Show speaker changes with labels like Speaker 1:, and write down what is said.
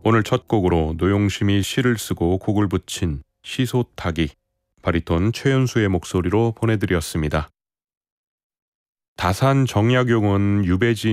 Speaker 1: 오늘 첫 곡으로 노용심이 시를 쓰고 곡을 붙인 시소타기, 바리톤 최연수의 목소리로 보내드렸습니다. 다산 정약용은 유배지